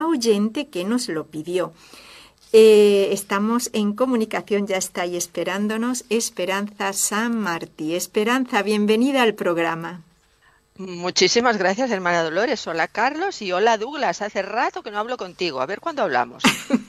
oyente que nos lo pidió. Estamos en comunicación, ya está ahí esperándonos Esperanza San Martí. Esperanza, bienvenida al programa. Muchísimas gracias, hermana Dolores. Hola, Carlos, y hola, Douglas. Hace rato que no hablo contigo. A ver cuándo hablamos.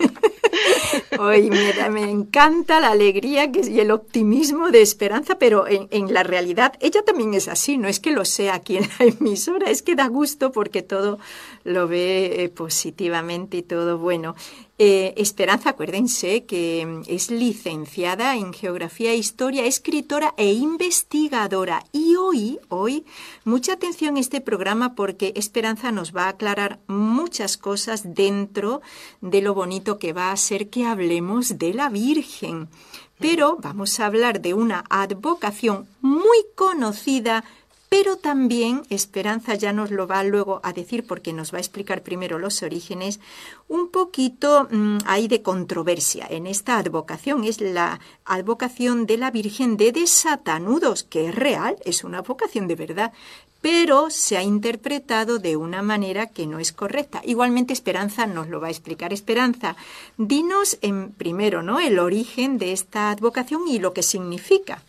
Hoy me encanta la alegría y el optimismo de Esperanza, pero en la realidad ella también es así, no es que lo sea aquí en la emisora, es que da gusto porque todo lo ve positivamente y todo bueno. Esperanza, acuérdense que es licenciada en Geografía e Historia, escritora e investigadora. Y hoy, mucha atención a este programa porque Esperanza nos va a aclarar muchas cosas dentro de lo bonito que va a ser que hablemos de la Virgen. Pero vamos a hablar de una advocación muy conocida, pero también, Esperanza ya nos lo va luego a decir porque nos va a explicar primero los orígenes, un poquito hay de controversia en esta advocación. Es la advocación de la Virgen de Desatanudos, que es real, es una advocación de verdad, pero se ha interpretado de una manera que no es correcta. Igualmente Esperanza nos lo va a explicar. Esperanza, dinos primero, ¿no?, el origen de esta advocación y lo que significa.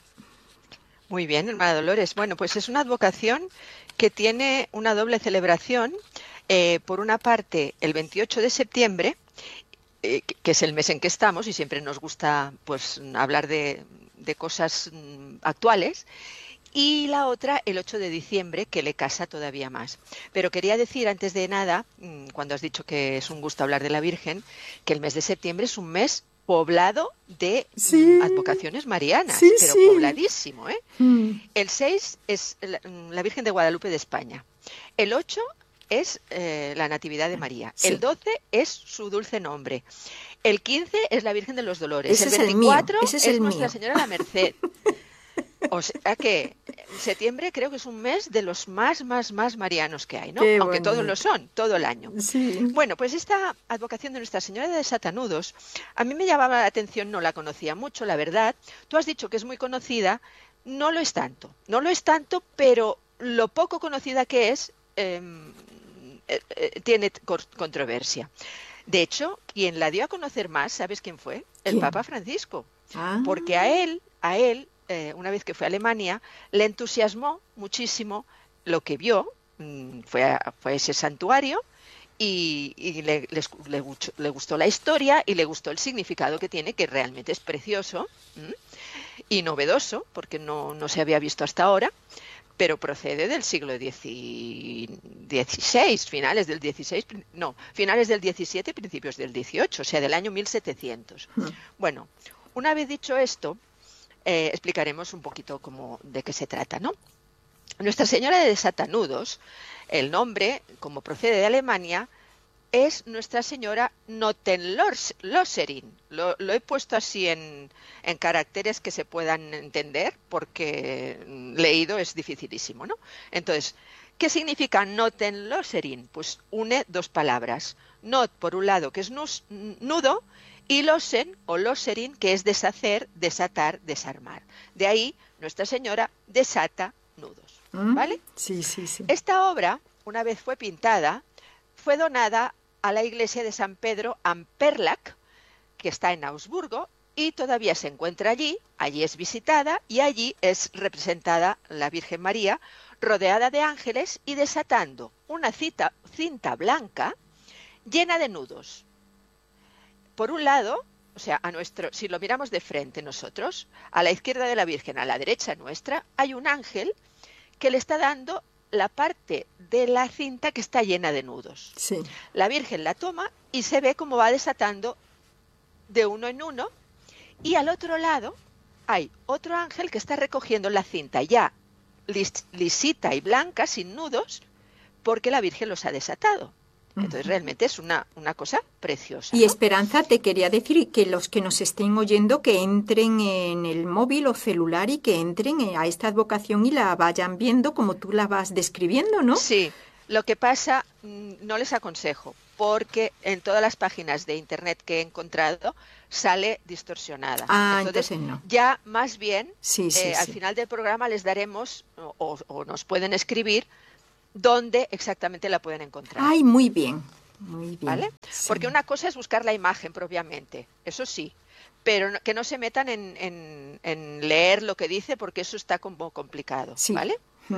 Muy bien, hermana Dolores. Bueno, pues es una advocación que tiene una doble celebración. Por una parte, el 28 de septiembre, que es el mes en que estamos, y siempre nos gusta pues hablar de cosas actuales, y la otra, el 8 de diciembre, que le casa todavía más. Pero quería decir, antes de nada, cuando has dicho que es un gusto hablar de la Virgen, que el mes de septiembre es un mes poblado de advocaciones marianas, pero pobladísimo, ¿eh? El 6 es la Virgen de Guadalupe de España. El 8 es la Natividad de María. Sí. El 12 es su dulce nombre. El 15 es la Virgen de los Dolores. Ese el 24 es Nuestra Señora la Merced. O sea que septiembre creo que es un mes de los más marianos que hay, ¿no? Qué aunque bonito. todos lo son, todo el año. Sí. Bueno, pues esta advocación de Nuestra Señora de Desatanudos, a mí me llamaba la atención, no la conocía mucho, la verdad. Tú has dicho que es muy conocida, no lo es tanto, pero lo poco conocida que es, tiene controversia. De hecho, quien la dio a conocer más, ¿sabes quién fue? El Papa Francisco. Porque a él, una vez que fue a Alemania, le entusiasmó muchísimo lo que vio, fue a ese santuario y le gustó la historia y le gustó el significado que tiene, que realmente es precioso y novedoso, porque no se había visto hasta ahora, pero procede del siglo XVI, finales del XVII, principios del XVIII, o sea, del año 1700. Bueno, una vez dicho esto, explicaremos un poquito de qué se trata, ¿no? Nuestra Señora de Desatanudos, el nombre, como procede de Alemania, es Nuestra Señora Notenlöserin. Lo he puesto así en caracteres que se puedan entender, porque leído es dificilísimo, ¿no? Entonces, ¿qué significa Notenlöserin? Pues une dos palabras. Not, por un lado, que es nudo, y losen o loserin, que es deshacer, desatar, desarmar. De ahí, Nuestra Señora desata nudos, ¿vale? Sí. Esta obra, una vez fue pintada, fue donada a la iglesia de San Pedro Amperlach, que está en Augsburgo, y todavía se encuentra allí es visitada, y allí es representada la Virgen María, rodeada de ángeles y desatando una cinta blanca llena de nudos. Por un lado, o sea, si lo miramos de frente nosotros, a la izquierda de la Virgen, a la derecha nuestra, hay un ángel que le está dando la parte de la cinta que está llena de nudos. Sí. La Virgen la toma y se ve cómo va desatando de uno en uno, y al otro lado hay otro ángel que está recogiendo la cinta ya lisita y blanca, sin nudos, porque la Virgen los ha desatado. Entonces realmente es una cosa preciosa, Y ¿no? Esperanza, te quería decir que los que nos estén oyendo, que entren en el móvil o celular y que entren a esta advocación y la vayan viendo como tú la vas describiendo, ¿no? Sí, lo que pasa, no les aconsejo, porque en todas las páginas de internet que he encontrado sale distorsionada. Entonces no. Ya más bien, al sí. final del programa les daremos, o nos pueden escribir, dónde exactamente la pueden encontrar. Ay, muy bien. Muy bien. ¿Vale? Sí. Porque una cosa es buscar la imagen propiamente, eso sí, pero que no se metan en leer lo que dice, porque eso está como complicado, Sí. ¿vale?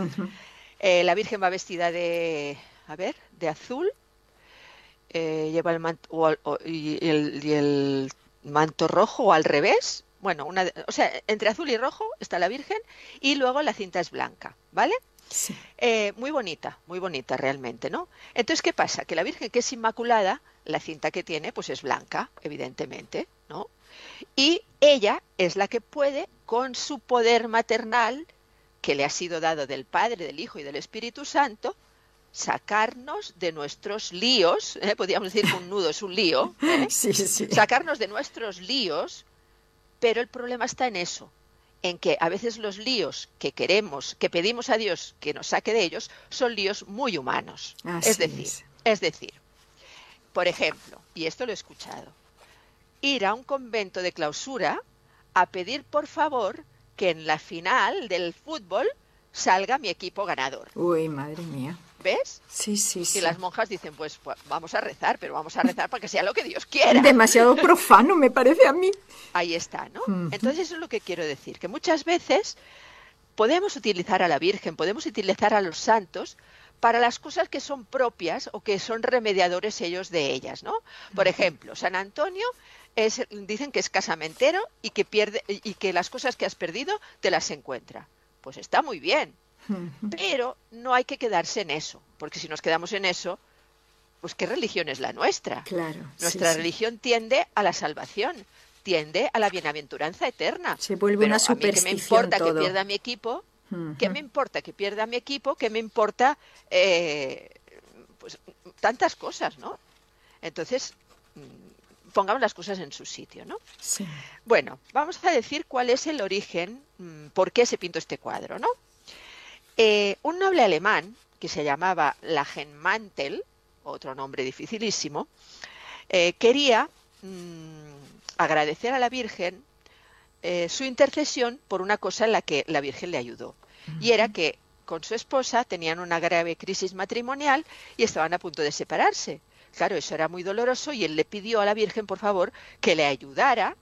La Virgen va vestida de azul, lleva el manto, y el manto rojo, o al revés, bueno, o sea, entre azul y rojo está la Virgen, y luego la cinta es blanca, ¿vale? Sí. Muy bonita realmente, ¿no? Entonces, ¿qué pasa? Que la Virgen, que es inmaculada, la cinta que tiene, pues es blanca, evidentemente, ¿no? Y ella es la que puede, con su poder maternal, que le ha sido dado del Padre, del Hijo y del Espíritu Santo, sacarnos de nuestros líos, podríamos decir que un nudo es un lío, Sí, sí. sacarnos de nuestros líos, pero el problema está en eso, en que a veces los líos que queremos, que pedimos a Dios que nos saque de ellos, son líos muy humanos. Es decir, por ejemplo, y esto lo he escuchado, ir a un convento de clausura a pedir por favor que en la final del fútbol salga mi equipo ganador. Uy, madre mía. ¿Ves? Sí, sí, sí. Y las monjas dicen, pues vamos a rezar, pero vamos a rezar para que sea lo que Dios quiera. Demasiado profano, me parece a mí. Ahí está, ¿no? Entonces eso es lo que quiero decir, que muchas veces podemos utilizar a la Virgen, podemos utilizar a los santos para las cosas que son propias o que son remediadores ellos de ellas, ¿no? Por ejemplo, San Antonio dicen que es casamentero y que las cosas que has perdido te las encuentra. Pues está muy bien, pero no hay que quedarse en eso, porque si nos quedamos en eso, pues ¿qué religión es la nuestra? Claro. Nuestra religión tiende a la salvación, tiende a la bienaventuranza eterna. Se vuelve pero una superstición. ¿qué me importa todo. que pierda mi equipo? ¿Qué me importa que pierda mi equipo? ¿Qué me importa pues tantas cosas, ¿no? Entonces, pongamos las cosas en su sitio, ¿no? Sí. Bueno, vamos a decir cuál es el origen, por qué se pintó este cuadro, ¿no? Un noble alemán que se llamaba Langenmantel, otro nombre dificilísimo, quería agradecer a la Virgen su intercesión por una cosa en la que la Virgen le ayudó. Y era que con su esposa tenían una grave crisis matrimonial y estaban a punto de separarse. Claro, eso era muy doloroso y él le pidió a la Virgen, por favor, que le ayudara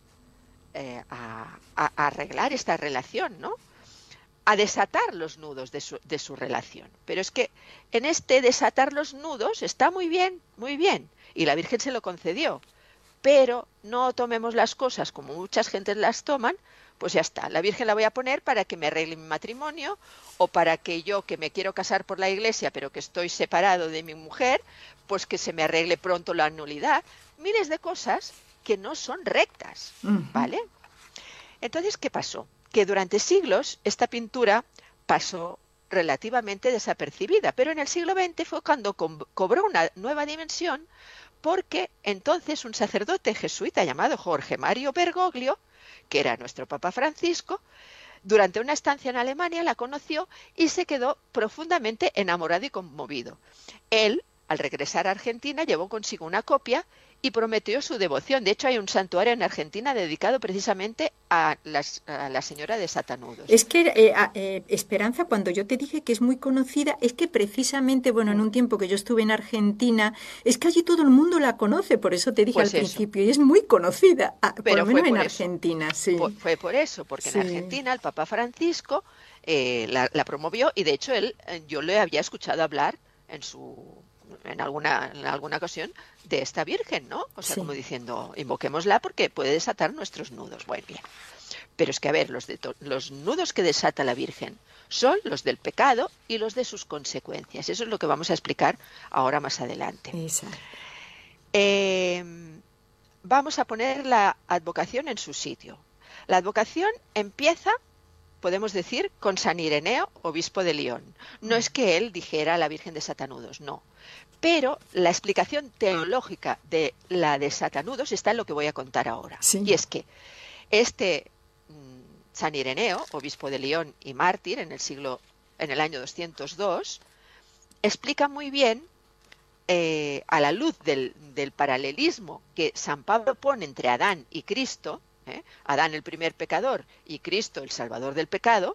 a arreglar esta relación, ¿no? A desatar los nudos de su relación. Pero es que en este desatar los nudos está muy bien, y la Virgen se lo concedió. Pero no tomemos las cosas como muchas gentes las toman, pues ya está, la Virgen la voy a poner para que me arregle mi matrimonio, o para que yo, que me quiero casar por la iglesia, pero que estoy separado de mi mujer, pues que se me arregle pronto la nulidad. Miles de cosas que no son rectas, ¿vale? Entonces, ¿qué pasó? Que durante siglos esta pintura pasó relativamente desapercibida, pero en el siglo XX fue cuando cobró una nueva dimensión, porque entonces un sacerdote jesuita llamado Jorge Mario Bergoglio, que era nuestro Papa Francisco, durante una estancia en Alemania la conoció y se quedó profundamente enamorado y conmovido. Él, al regresar a Argentina, llevó consigo una copia y prometió su devoción. De hecho, hay un santuario en Argentina dedicado precisamente a la Señora de Satanudos. Es que, Esperanza, cuando yo te dije que es muy conocida, es que precisamente, bueno, en un tiempo que yo estuve en Argentina, es que allí todo el mundo la conoce, por eso te dije pues al principio, y es muy conocida, por lo menos en Argentina, sí. Fue por eso, porque en Argentina el Papa Francisco la promovió, y de hecho yo le había escuchado hablar en alguna ocasión de esta Virgen, ¿no? O sea, como diciendo, invoquémosla porque puede desatar nuestros nudos. Bueno, bien. Pero es que, a ver, los nudos que desata la Virgen son los del pecado y los de sus consecuencias. Eso es lo que vamos a explicar ahora más adelante. Exacto. Vamos a poner la advocación en su sitio. La advocación empieza, podemos decir, con San Ireneo, obispo de León. No es que él dijera a la Virgen de Satanudos, no. Pero la explicación teológica de la de Satanudos está en lo que voy a contar ahora. Sí. Y es que San Ireneo, obispo de León y mártir en el año 202, explica muy bien, a la luz del paralelismo que San Pablo pone entre Adán y Cristo, Adán el primer pecador y Cristo el salvador del pecado,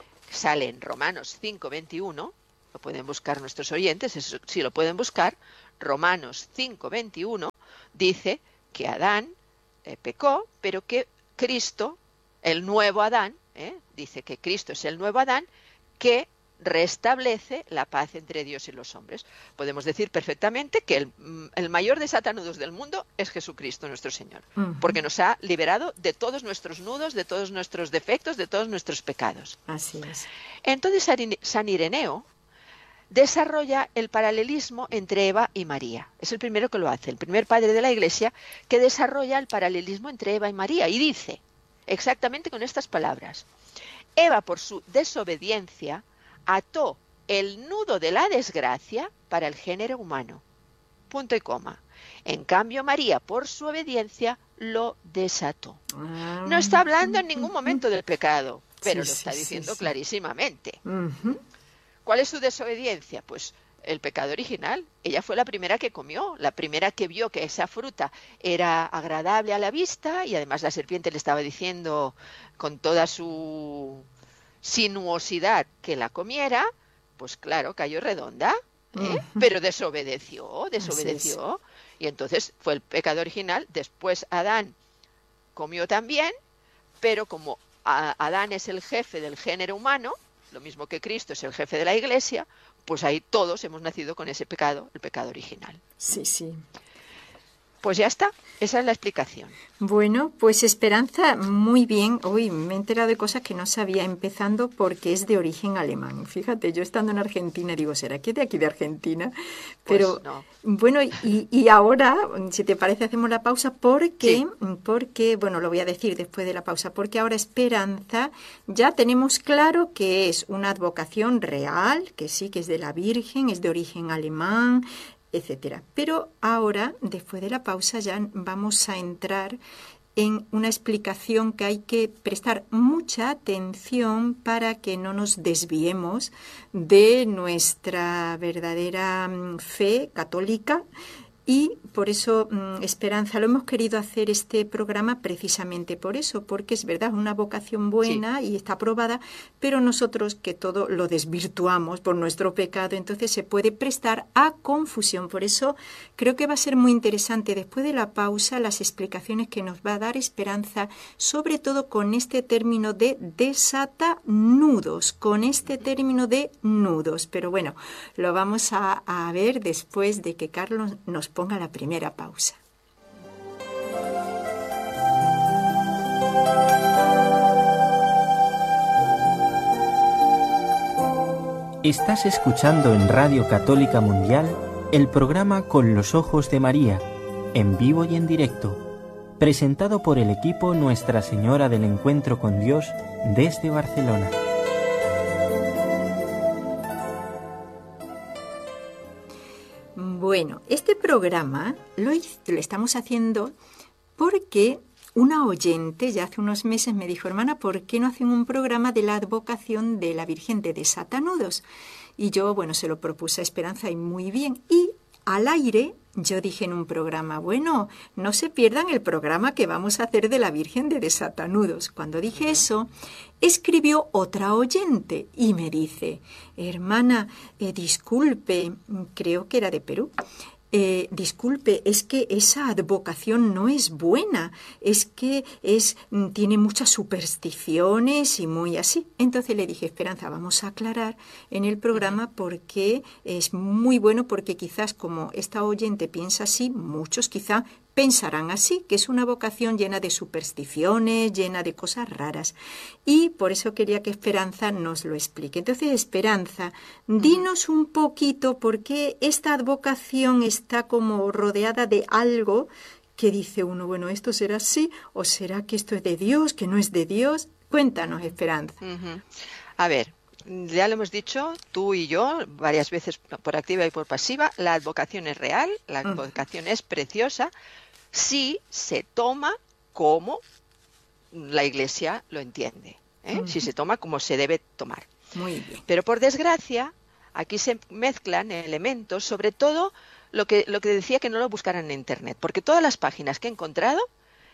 sale en Romanos 5:21, lo pueden buscar nuestros oyentes, si lo pueden buscar, Romanos 5:21, dice que Adán pecó, pero que Cristo, el nuevo Adán, dice que Cristo es el nuevo Adán que restablece la paz entre Dios y los hombres. Podemos decir perfectamente que el mayor desatanudos del mundo es Jesucristo nuestro Señor, porque nos ha liberado de todos nuestros nudos, de todos nuestros defectos, de todos nuestros pecados. Así es. Entonces San Ireneo desarrolla el paralelismo entre Eva y María. Es el primero que lo hace, el primer padre de la Iglesia que desarrolla el paralelismo entre Eva y María, y dice exactamente con estas palabras: Eva, por su desobediencia, ató el nudo de la desgracia para el género humano. Punto y coma. En cambio, María, por su obediencia, lo desató. No está hablando en ningún momento del pecado, pero lo está diciendo clarísimamente. ¿Cuál es su desobediencia? Pues el pecado original. Ella fue la primera que comió, la primera que vio que esa fruta era agradable a la vista, y además la serpiente le estaba diciendo con toda su sinuosidad que la comiera. Pues claro, cayó redonda, pero desobedeció. Y entonces fue el pecado original. Después Adán comió también, pero como Adán es el jefe del género humano, lo mismo que Cristo es el jefe de la Iglesia, pues ahí todos hemos nacido con ese pecado, el pecado original. Sí, sí. Pues ya está, esa es la explicación. Bueno, pues Esperanza, muy bien. Uy, me he enterado de cosas que no sabía, empezando porque es de origen alemán. Fíjate, yo estando en Argentina digo, ¿será que de aquí de Argentina? Pero pues no. Bueno, y ahora, si te parece, hacemos la pausa porque, bueno, lo voy a decir después de la pausa, porque ahora Esperanza ya tenemos claro que es una advocación real, que sí, que es de la Virgen, es de origen alemán, etcétera. Pero ahora, después de la pausa, ya vamos a entrar en una explicación que hay que prestar mucha atención para que no nos desviemos de nuestra verdadera fe católica. Y por eso, Esperanza, lo hemos querido hacer este programa precisamente por eso, porque es verdad, una vocación buena y está aprobada, pero nosotros que todo lo desvirtuamos por nuestro pecado, entonces se puede prestar a confusión. Por eso creo que va a ser muy interesante después de la pausa las explicaciones que nos va a dar Esperanza, sobre todo con este término de desatanudos, con este término de nudos. Pero bueno, lo vamos a ver después de que Carlos nos ponga la primera pausa. Estás escuchando en Radio Católica Mundial el programa Con los Ojos de María, en vivo y en directo, presentado por el equipo Nuestra Señora del Encuentro con Dios desde Barcelona. Bueno, este programa lo estamos haciendo porque una oyente ya hace unos meses me dijo, hermana, ¿por qué no hacen un programa de la advocación de la Virgen de Desatanudos? Y yo, bueno, se lo propuse a Esperanza y muy bien. Y al aire yo dije en un programa, bueno, no se pierdan el programa que vamos a hacer de la Virgen de Desatanudos. Cuando dije eso, escribió otra oyente y me dice, hermana, disculpe, creo que era de Perú, disculpe, es que esa advocación no es buena, es que tiene muchas supersticiones y muy así. Entonces le dije, Esperanza, vamos a aclarar en el programa porque es muy bueno, porque quizás como esta oyente piensa así, muchos quizá pensarán así, que es una vocación llena de supersticiones, llena de cosas raras. Y por eso quería que Esperanza nos lo explique. Entonces, Esperanza, dinos un poquito por qué esta advocación está como rodeada de algo que dice uno, bueno, ¿esto será así? ¿O será que esto es de Dios, que no es de Dios? Cuéntanos, Esperanza. A ver, ya lo hemos dicho tú y yo varias veces por activa y por pasiva, la advocación es real, la advocación es preciosa, si se toma como la Iglesia lo entiende, si se toma como se debe tomar. Muy bien. Pero por desgracia, aquí se mezclan elementos, sobre todo lo que decía que no lo buscaran en Internet, porque todas las páginas que he encontrado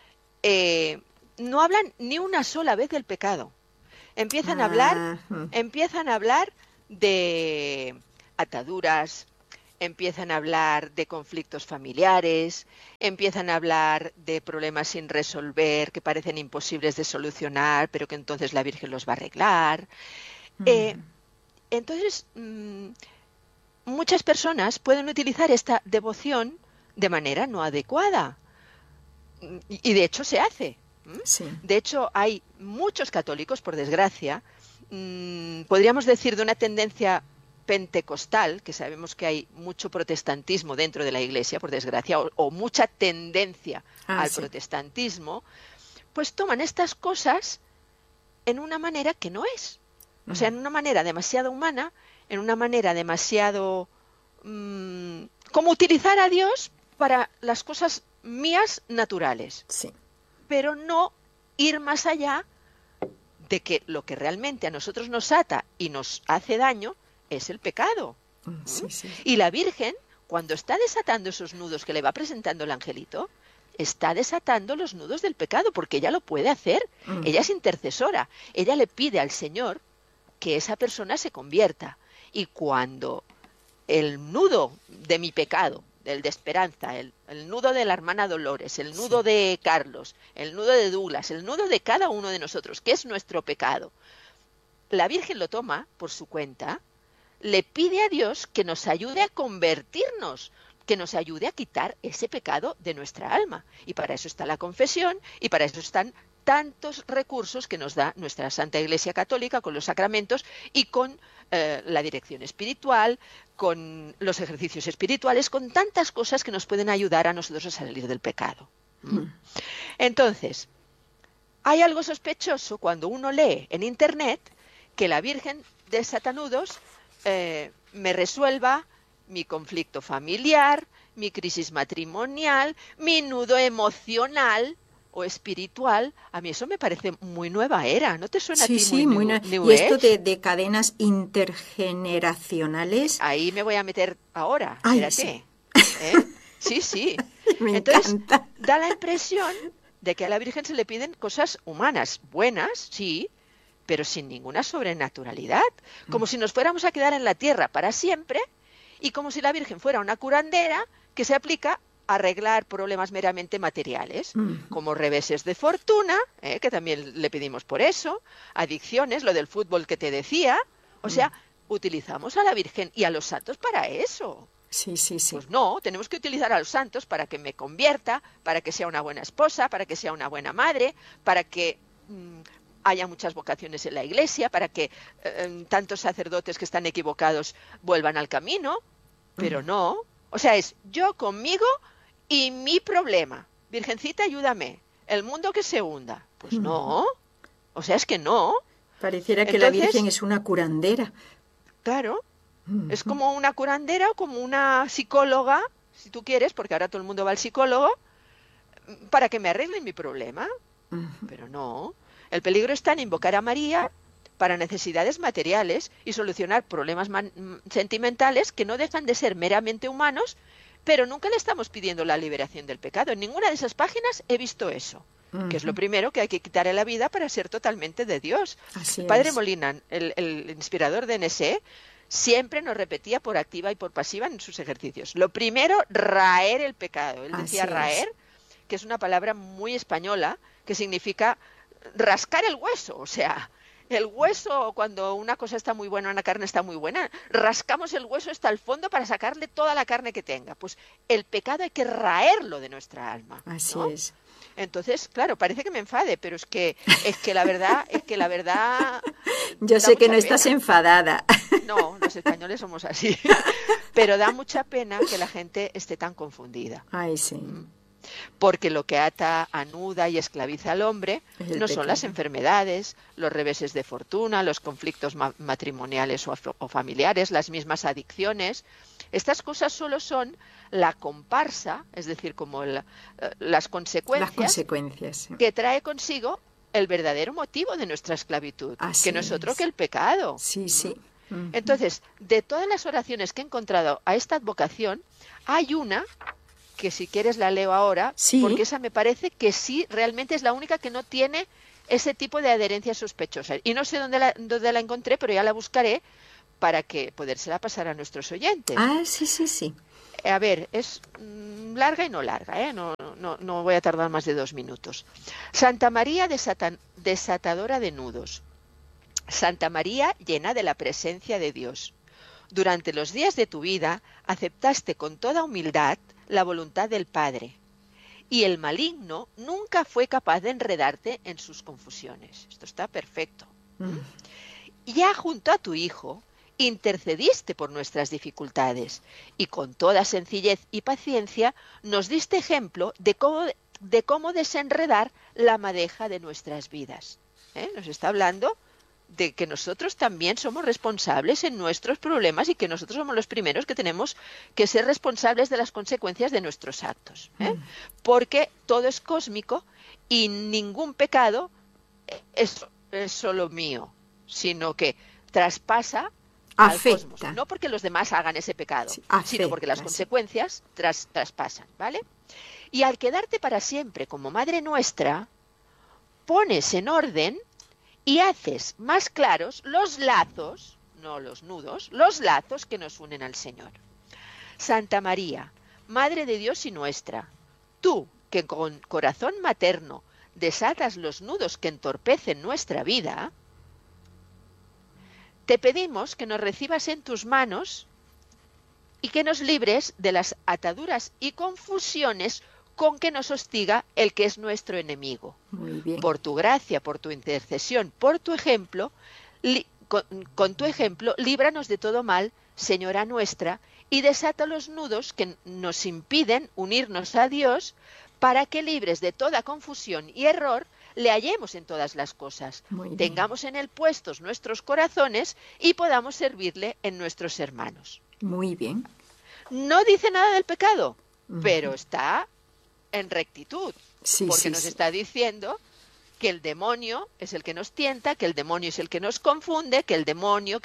no hablan ni una sola vez del pecado. Empiezan a hablar de ataduras, empiezan a hablar de conflictos familiares, empiezan a hablar de problemas sin resolver que parecen imposibles de solucionar, pero que entonces la Virgen los va a arreglar. Entonces, muchas personas pueden utilizar esta devoción de manera no adecuada. Y de hecho se hace. Sí. De hecho, hay muchos católicos, por desgracia, podríamos decir de una tendencia pentecostal, que sabemos que hay mucho protestantismo dentro de la Iglesia, por desgracia, o mucha tendencia al protestantismo, pues toman estas cosas en una manera que no es. O sea, en una manera demasiado humana, en una manera demasiado... como utilizar a Dios para las cosas mías naturales. Sí. Pero no ir más allá de que lo que realmente a nosotros nos ata y nos hace daño es el pecado. Sí. Y la Virgen, cuando está desatando esos nudos que le va presentando el angelito, está desatando los nudos del pecado, porque ella lo puede hacer. Ella es intercesora. Ella le pide al Señor que esa persona se convierta. Y cuando el nudo de mi pecado, el de Esperanza, el nudo de la hermana Dolores, el nudo de Carlos, el nudo de Douglas, el nudo de cada uno de nosotros, que es nuestro pecado, la Virgen lo toma por su cuenta, le pide a Dios que nos ayude a convertirnos, que nos ayude a quitar ese pecado de nuestra alma. Y para eso está la confesión, y para eso están tantos recursos que nos da nuestra Santa Iglesia Católica con los sacramentos y con la dirección espiritual, con los ejercicios espirituales, con tantas cosas que nos pueden ayudar a nosotros a salir del pecado. Entonces, hay algo sospechoso cuando uno lee en Internet que la Virgen de Satanudos me resuelva mi conflicto familiar, mi crisis matrimonial, mi nudo emocional o espiritual. A mí eso me parece muy nueva era. ¿No te suena a ti muy New Y esto Age? de cadenas intergeneracionales. Ahí me voy a meter ahora. Ay, Espérate. Sí. Me Entonces, encanta. da la impresión de que a la Virgen se le piden cosas humanas, buenas, sí, pero sin ninguna sobrenaturalidad. Como si nos fuéramos a quedar en la tierra para siempre y como si la Virgen fuera una curandera que se aplica a arreglar problemas meramente materiales, como reveses de fortuna, que también le pedimos por eso, adicciones, lo del fútbol que te decía. O sea, utilizamos a la Virgen y a los santos para eso. Sí. Pues no, tenemos que utilizar a los santos para que me convierta, para que sea una buena esposa, para que sea una buena madre, para que haya muchas vocaciones en la Iglesia, para que tantos sacerdotes que están equivocados vuelvan al camino, pero no. O sea, es yo conmigo y mi problema. Virgencita, ayúdame. El mundo que se hunda. Pues no. O sea, es que no. Pareciera que la Virgen es una curandera. Claro. Es como una curandera o como una psicóloga, si tú quieres, porque ahora todo el mundo va al psicólogo, para que me arreglen mi problema. Pero no. El peligro está en invocar a María para necesidades materiales y solucionar problemas sentimentales que no dejan de ser meramente humanos, pero nunca le estamos pidiendo la liberación del pecado. En ninguna de esas páginas he visto eso, que es lo primero que hay que quitar en la vida para ser totalmente de Dios. Así Padre es. Molina, el inspirador de NSE, siempre nos repetía por activa y por pasiva en sus ejercicios. Lo primero, raer el pecado. Él decía raer, que es una palabra muy española, que significa rascar el hueso. O sea, el hueso, cuando una cosa está muy buena, una carne está muy buena, rascamos el hueso hasta el fondo para sacarle toda la carne que tenga. Pues el pecado hay que raerlo de nuestra alma. Así ¿no? es. Entonces, claro, parece que me enfade, pero es que la verdad Yo sé que no estás enfadada. No, los españoles somos así. Pero da mucha pena que la gente esté tan confundida. Ay, sí. Porque lo que ata, anuda y esclaviza al hombre no son las enfermedades, los reveses de fortuna, los conflictos matrimoniales o familiares, las mismas adicciones. Estas cosas solo son la comparsa, es decir, como las consecuencias que trae consigo el verdadero motivo de nuestra esclavitud, que no es otro que el pecado. Sí. Entonces, de todas las oraciones que he encontrado a esta advocación, hay una que si quieres la leo ahora, porque esa me parece que sí, realmente es la única que no tiene ese tipo de adherencia sospechosa. Y no sé dónde la encontré, pero ya la buscaré, para que podérsela pasar a nuestros oyentes. Ah, sí. A ver, es larga y no larga, ¿eh? No voy a tardar más de 2 minutos. Santa María desatadora de nudos. Santa María llena de la presencia de Dios. Durante los días de tu vida aceptaste con toda humildad la voluntad del Padre, y el maligno nunca fue capaz de enredarte en sus confusiones. Esto está perfecto. Ya junto a tu Hijo intercediste por nuestras dificultades y con toda sencillez y paciencia nos diste ejemplo de cómo desenredar la madeja de nuestras vidas. Nos está hablando de que nosotros también somos responsables en nuestros problemas y que nosotros somos los primeros que tenemos que ser responsables de las consecuencias de nuestros actos. Porque todo es cósmico y ningún pecado es solo mío, sino que traspasa al cosmos. No porque los demás hagan ese pecado, sino porque las consecuencias traspasan, ¿vale? Y al quedarte para siempre como Madre nuestra, pones en orden y haces más claros los lazos, no los nudos, los lazos que nos unen al Señor. Santa María, Madre de Dios y nuestra, tú que con corazón materno desatas los nudos que entorpecen nuestra vida, te pedimos que nos recibas en tus manos y que nos libres de las ataduras y confusiones con que nos hostiga el que es nuestro enemigo. Muy bien. Por tu gracia, por tu intercesión, por tu ejemplo, con tu ejemplo, líbranos de todo mal, Señora nuestra, y desata los nudos que nos impiden unirnos a Dios, para que libres de toda confusión y error, le hallemos en todas las cosas, tengamos en él puestos nuestros corazones y podamos servirle en nuestros hermanos. Muy bien. No dice nada del pecado, pero está en rectitud, porque nos está diciendo que el demonio es el que nos tienta, que el demonio es el que nos confunde, que el demonio.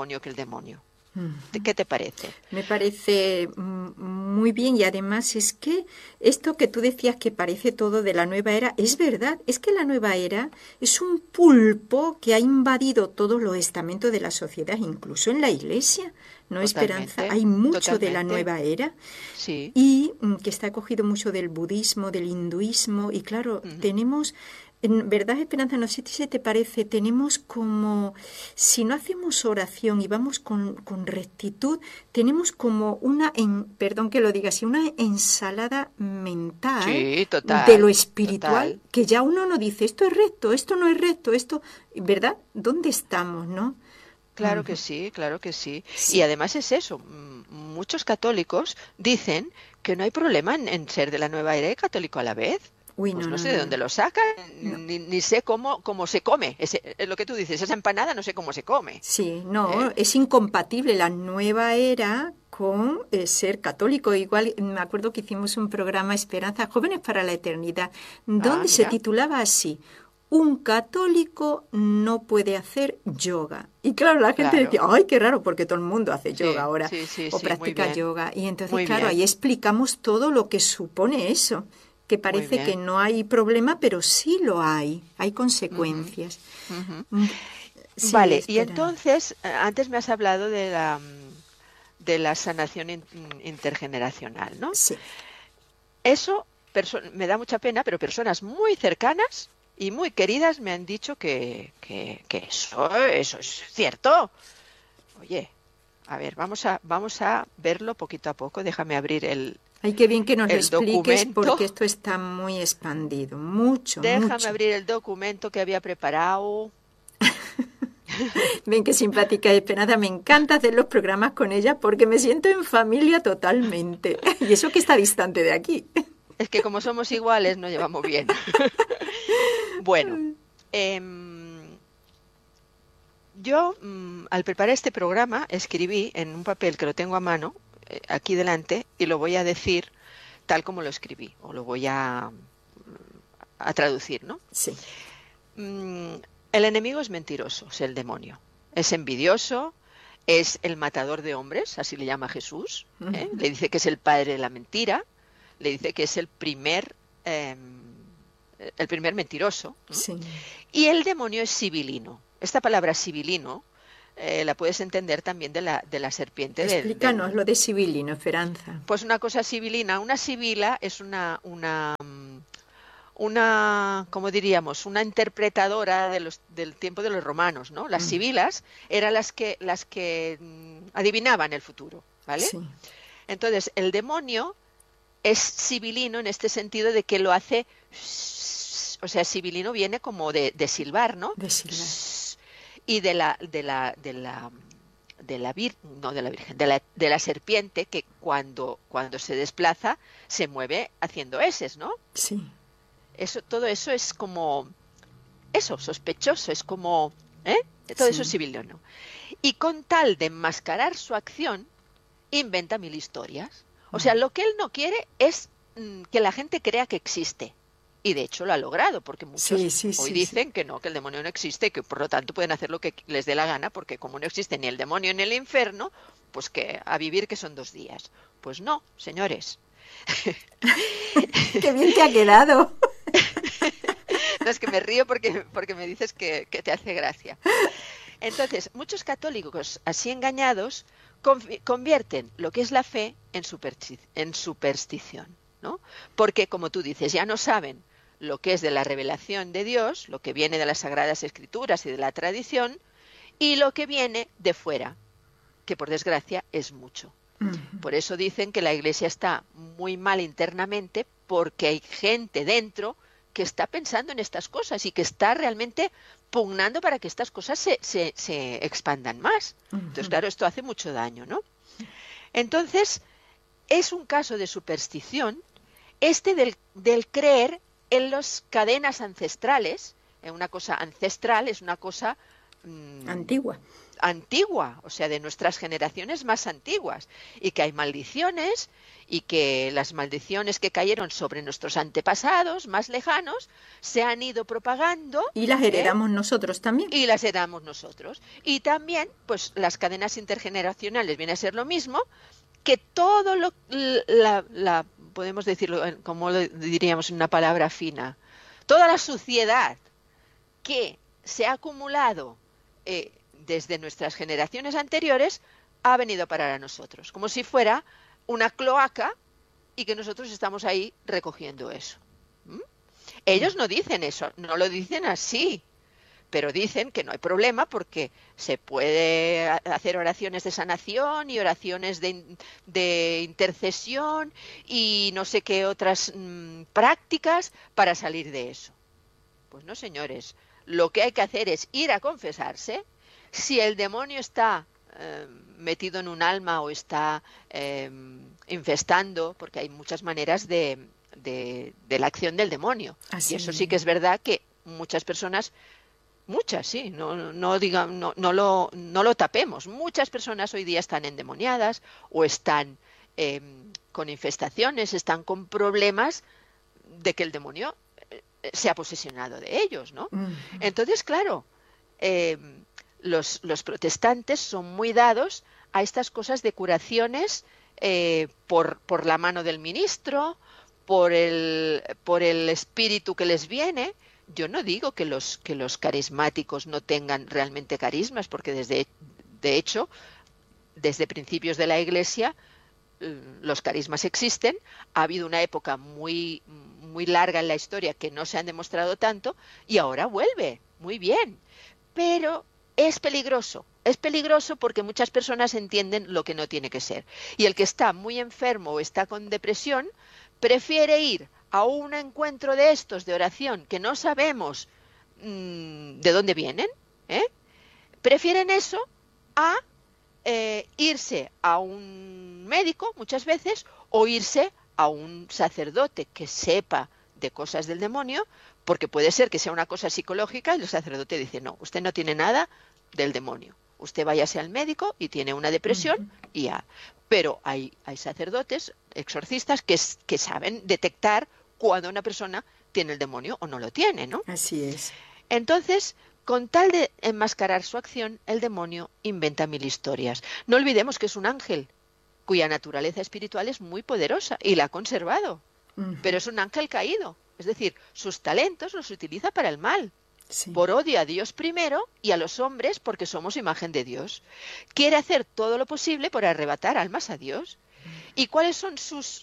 ¿Qué te parece? Me parece muy bien, y además es que esto que tú decías que parece todo de la nueva era, es verdad, es que la nueva era es un pulpo que ha invadido todos los estamentos de la sociedad, incluso en la Iglesia. ¿No, Esperanza? Hay mucho de la nueva era, sí, y que está cogido mucho del budismo, del hinduismo, y claro, tenemos... En verdad, Esperanza, no sé si se te parece, tenemos como, si no hacemos oración y vamos con rectitud, tenemos como perdón que lo diga así, una ensalada mental de lo espiritual, que ya uno no dice, esto es recto, esto no es recto, esto, ¿verdad? ¿Dónde estamos, no? Claro que sí, claro que sí. Y además es eso, muchos católicos dicen que no hay problema en ser de la nueva era y católico a la vez. Uy, pues no sé de dónde lo sacan, ni sé cómo se come. Es lo que tú dices, esa empanada no sé cómo se come. Sí, no, es incompatible la nueva era con ser católico. Igual me acuerdo que hicimos un programa Esperanza, Jóvenes para la Eternidad, donde se titulaba así: un católico no puede hacer yoga. Y claro, la gente decía, ¡ay, qué raro! Porque todo el mundo hace yoga ahora, o practica yoga. Y entonces, claro, ahí explicamos todo lo que supone eso. Que parece que no hay problema, pero sí lo hay consecuencias. Sí, vale, y entonces, antes me has hablado de la sanación intergeneracional, ¿no? Sí. Eso me da mucha pena, pero personas muy cercanas y muy queridas me han dicho que eso es cierto. Oye, a ver, vamos a verlo poquito a poco. Déjame abrir el... Ay, qué bien que nos lo expliques, documento, porque esto está muy expandido, mucho. Déjame abrir el documento que había preparado. Ven, qué simpática Esperanza, me encanta hacer los programas con ella porque me siento en familia totalmente. Y eso que está distante de aquí. Es que como somos iguales nos llevamos bien. Bueno, yo al preparar este programa escribí en un papel que lo tengo a mano, aquí delante, y lo voy a decir tal como lo escribí, o lo voy a traducir, ¿no? Sí. El enemigo es mentiroso, es el demonio. Es envidioso, es el matador de hombres, así le llama Jesús. Le dice que es el padre de la mentira, le dice que es el primer mentiroso. Sí. Y el demonio es sibilino. Esta palabra sibilino la puedes entender también de la serpiente. Explícanos lo de sibilino, Esperanza. Pues una cosa sibilina. Una sibila es una ¿cómo diríamos? Una interpretadora del tiempo de los romanos, ¿no? Las sibilas eran las que adivinaban el futuro, ¿vale? Sí. Entonces, el demonio es sibilino en este sentido de que lo hace, o sea, sibilino viene como de silbar, ¿no? De silbar. Y de la serpiente, que cuando se desplaza se mueve haciendo eses, ¿no? Sí. Todo eso es como eso, sospechoso, es como todo eso es sibilino. Y con tal de enmascarar su acción, inventa 1000 historias. O sea, lo que él no quiere es que la gente crea que existe. Y de hecho lo ha logrado, porque muchos hoy dicen que no, que el demonio no existe, y que por lo tanto pueden hacer lo que les dé la gana, porque como no existe ni el demonio ni el infierno, pues que a vivir que son 2 días. Pues no, señores. ¡Qué bien te ha quedado! No, es que me río porque me dices que te hace gracia. Entonces, muchos católicos así engañados convierten lo que es la fe en superstición, ¿no? Porque, como tú dices, ya no saben lo que es de la revelación de Dios, lo que viene de las Sagradas Escrituras y de la tradición, y lo que viene de fuera, que por desgracia es mucho. Por eso dicen que la Iglesia está muy mal internamente, porque hay gente dentro que está pensando en estas cosas y que está realmente pugnando para que estas cosas se expandan más. Entonces, claro, esto hace mucho daño, ¿no? Entonces, es un caso de superstición del creer en las cadenas ancestrales. Una cosa ancestral es una cosa antigua, o sea, de nuestras generaciones más antiguas, y que hay maldiciones, y que las maldiciones que cayeron sobre nuestros antepasados más lejanos se han ido propagando. Y las heredamos nosotros también. Y las heredamos nosotros. Y también, pues, las cadenas intergeneracionales viene a ser lo mismo, que todo podemos decirlo, como lo diríamos en una palabra fina, toda la suciedad que se ha acumulado desde nuestras generaciones anteriores ha venido a parar a nosotros, como si fuera una cloaca y que nosotros estamos ahí recogiendo eso. Ellos no dicen eso, no lo dicen así, pero dicen que no hay problema porque se puede hacer oraciones de sanación y oraciones de intercesión y no sé qué otras prácticas para salir de eso. Pues no, señores, lo que hay que hacer es ir a confesarse. Si el demonio está metido en un alma o está infestando, porque hay muchas maneras de la acción del demonio. Así y eso sí que es verdad que muchas personas, muchas, sí, no lo tapemos, muchas personas hoy día están endemoniadas o están con infestaciones, están con problemas de que el demonio se ha posesionado de ellos, ¿no? Entonces, claro, los protestantes son muy dados a estas cosas de curaciones por la mano del ministro, por el espíritu que les viene. Yo no digo que los carismáticos no tengan realmente carismas, porque de hecho, desde principios de la Iglesia, los carismas existen. Ha habido una época muy, muy larga en la historia que no se han demostrado tanto, y ahora vuelve, muy bien. Pero es peligroso porque muchas personas entienden lo que no tiene que ser. Y el que está muy enfermo o está con depresión, prefiere ir a un encuentro de estos de oración que no sabemos de dónde vienen, prefieren eso a irse a un médico muchas veces o irse a un sacerdote que sepa de cosas del demonio, porque puede ser que sea una cosa psicológica y el sacerdote dice, no, usted no tiene nada del demonio, usted váyase al médico y tiene una depresión y ya. Pero hay sacerdotes, exorcistas, que saben detectar cuando una persona tiene el demonio o no lo tiene, ¿no? Así es. Entonces, con tal de enmascarar su acción, el demonio inventa 1000 historias. No olvidemos que es un ángel, cuya naturaleza espiritual es muy poderosa y la ha conservado. Pero es un ángel caído. Es decir, sus talentos los utiliza para el mal. Sí. Por odio a Dios primero y a los hombres porque somos imagen de Dios. Quiere hacer todo lo posible por arrebatar almas a Dios. ¿Y cuáles son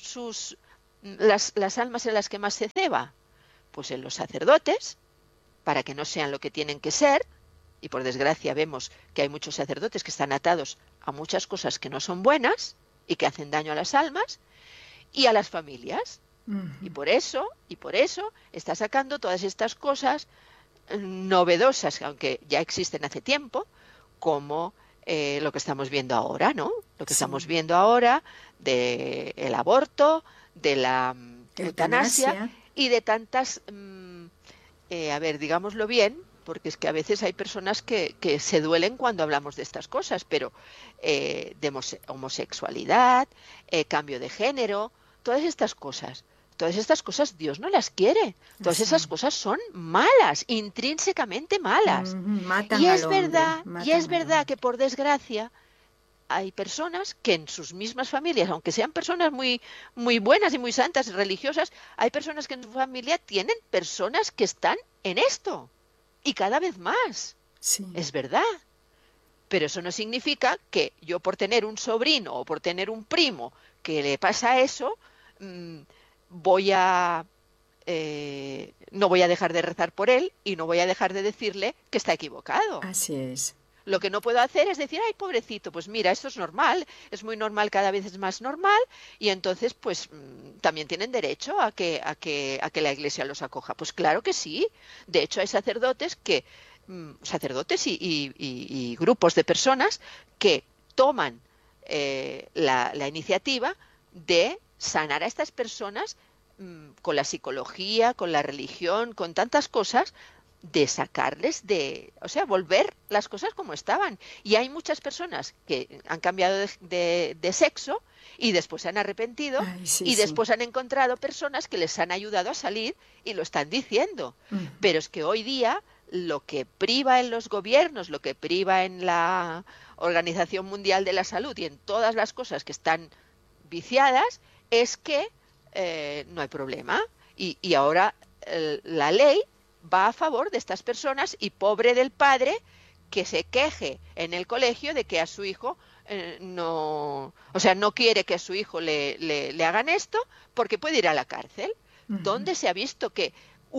las almas en las que más se ceba? Pues en los sacerdotes, para que no sean lo que tienen que ser, y por desgracia vemos que hay muchos sacerdotes que están atados a muchas cosas que no son buenas y que hacen daño a las almas, y a las familias. Y por eso está sacando todas estas cosas novedosas, aunque ya existen hace tiempo, como lo que estamos viendo ahora, ¿no? Lo que estamos viendo ahora del aborto, de la eutanasia y de tantas, digámoslo bien, porque es que a veces hay personas que se duelen cuando hablamos de estas cosas, pero de homosexualidad, cambio de género, todas estas cosas Dios no las quiere. Todas esas cosas son malas, intrínsecamente malas. Y es verdad que por desgracia hay personas que en sus mismas familias, aunque sean personas muy, muy buenas y muy santas, religiosas, hay personas que en su familia tienen personas que están en esto. Y cada vez más. Sí. Es verdad. Pero eso no significa que yo por tener un sobrino o por tener un primo que le pasa eso, no voy a dejar de rezar por él y no voy a dejar de decirle que está equivocado. Así es. Lo que no puedo hacer es decir, ay, pobrecito, pues mira, esto es normal, es muy normal, cada vez es más normal, y entonces pues también tienen derecho a que la Iglesia los acoja. Pues claro que sí. De hecho, hay sacerdotes y grupos de personas que toman la iniciativa de sanar a estas personas con la psicología, con la religión, con tantas cosas, de sacarles volver las cosas como estaban. Y hay muchas personas que han cambiado de sexo y después se han arrepentido después han encontrado personas que les han ayudado a salir y lo están diciendo. Pero es que hoy día lo que priva en los gobiernos, lo que priva en la Organización Mundial de la Salud y en todas las cosas que están viciadas es que no hay problema. Y ahora la ley va a favor de estas personas y pobre del padre que se queje en el colegio de que a su hijo no quiere que a su hijo le hagan esto porque puede ir a la cárcel. ¿Dónde se ha visto que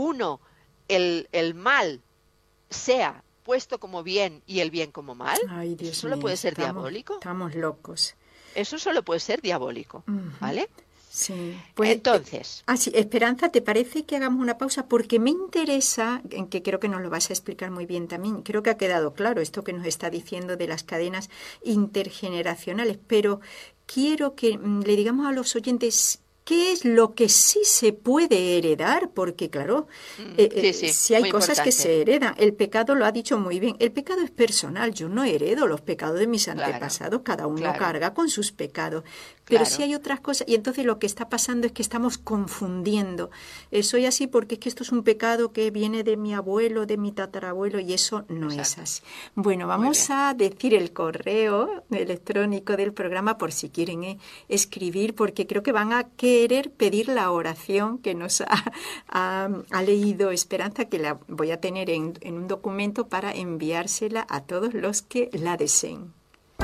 el mal sea puesto como bien y el bien como mal? Ay, Dios Eso solo mío, puede ser diabólico. Estamos locos. Eso solo puede ser diabólico, ¿vale? Sí, pues, entonces. Sí, Esperanza, ¿te parece que hagamos una pausa? Porque me interesa, en que creo que nos lo vas a explicar muy bien también, creo que ha quedado claro esto que nos está diciendo de las cadenas intergeneracionales, pero quiero que le digamos a los oyentes qué es lo que sí se puede heredar, porque claro, si hay cosas que se heredan. El pecado lo ha dicho muy bien, el pecado es personal, yo no heredo los pecados de mis antepasados, cada uno carga con sus pecados. Pero sí hay otras cosas, y entonces lo que está pasando es que estamos confundiendo. Soy así porque es que esto es un pecado que viene de mi abuelo, de mi tatarabuelo, y eso no es así. Bueno, vamos a decir el correo electrónico del programa por si quieren escribir, porque creo que van a querer pedir la oración que nos ha leído Esperanza, que la voy a tener en un documento para enviársela a todos los que la deseen.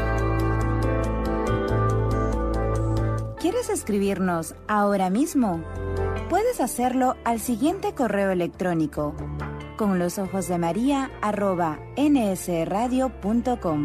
¿Quieres escribirnos ahora mismo? Puedes hacerlo al siguiente correo electrónico: conlosojosdemaria@nsradio.com.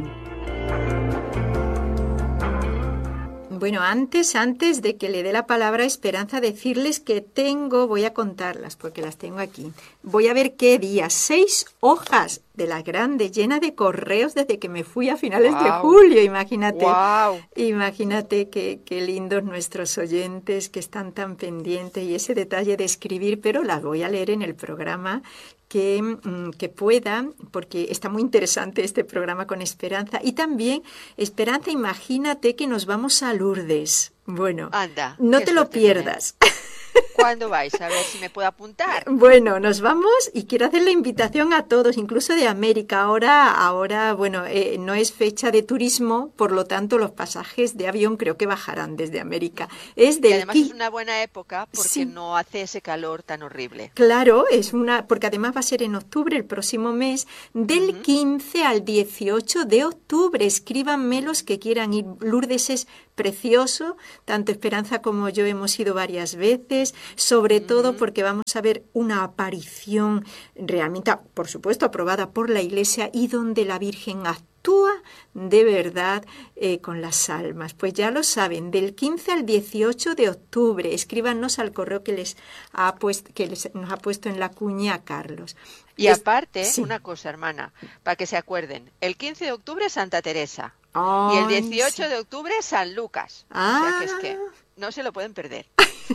Bueno, antes de que le dé la palabra a Esperanza, decirles que voy a contarlas porque las tengo aquí. Voy a ver qué día, 6 hojas de las grandes, llena de correos desde que me fui a finales de julio, imagínate. Wow. Imagínate qué lindos nuestros oyentes que están tan pendientes y ese detalle de escribir, pero las voy a leer en el programa que pueda, porque está muy interesante este programa con Esperanza. Y también, Esperanza, imagínate que nos vamos a Lourdes. Bueno, anda, no te lo pierdas. ¿Cuándo vais? A ver si me puedo apuntar. Bueno, nos vamos y quiero hacer la invitación a todos, incluso de América. Ahora, bueno, no es fecha de turismo, por lo tanto los pasajes de avión creo que bajarán desde América. Es Y del además es una buena época porque Sí. no hace ese calor tan horrible. Claro, porque además va a ser en octubre, el próximo mes, del 15 al 18 de octubre. Escríbanme los que quieran ir. Lourdes es precioso, tanto Esperanza como yo hemos ido varias veces, sobre todo porque vamos a ver una aparición realmente, por supuesto, aprobada por la Iglesia y donde la Virgen actúa de verdad con las almas. Pues ya lo saben, del 15 al 18 de octubre. Escríbanos al correo que nos ha puesto en la cuña Carlos. Y aparte, sí. una cosa, hermana, para que se acuerden, el 15 de octubre Santa Teresa Ay, y el 18 sí. de octubre San Lucas. O sea que es que no se lo pueden perder.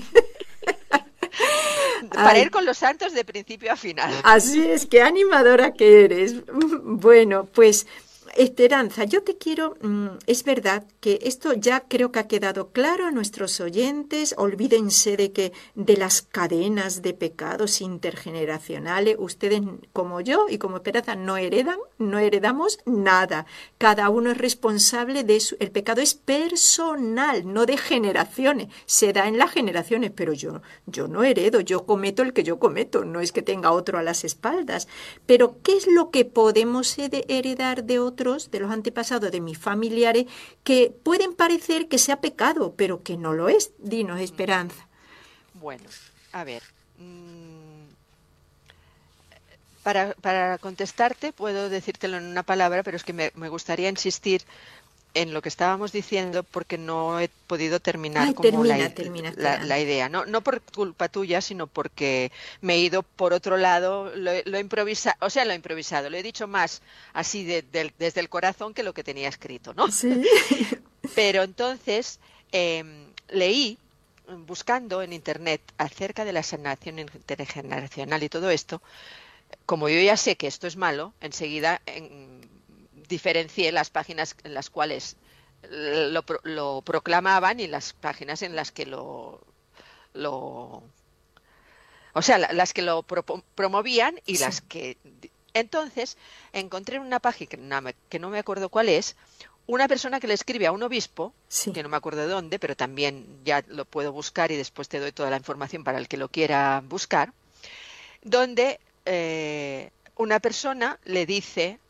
Para ir con los santos de principio a final. Así es, qué animadora que eres. Bueno, pues Esperanza, yo te quiero, es verdad que esto ya creo que ha quedado claro a nuestros oyentes. Olvídense de las cadenas de pecados intergeneracionales. Ustedes, como yo y como Esperanza, no heredamos nada. Cada uno es responsable de eso. El pecado es personal, no de generaciones. Se da en las generaciones, pero yo no heredo, yo cometo el que yo cometo, no es que tenga otro a las espaldas. Pero ¿qué es lo que podemos heredar de otros, de los antepasados, de mis familiares, que pueden parecer que sea pecado, pero que no lo es? Dinos, Esperanza. Bueno, a ver, para contestarte puedo decírtelo en una palabra, pero es que me gustaría insistir en lo que estábamos diciendo porque no he podido terminar la idea. No por culpa tuya, sino porque me he ido por otro lado, lo he improvisado, lo he dicho más así desde el corazón que lo que tenía escrito, ¿no? Sí. Pero entonces leí, buscando en internet acerca de la sanación intergeneracional y todo esto, como yo ya sé que esto es malo, enseguida diferencié las páginas en las cuales lo proclamaban y las páginas en las que las que lo promovían y sí. Las que... Entonces, encontré en una página que no me acuerdo cuál es, una persona que le escribe a un obispo, sí. Que no me acuerdo de dónde, pero también ya lo puedo buscar y después te doy toda la información para el que lo quiera buscar, donde una persona le dice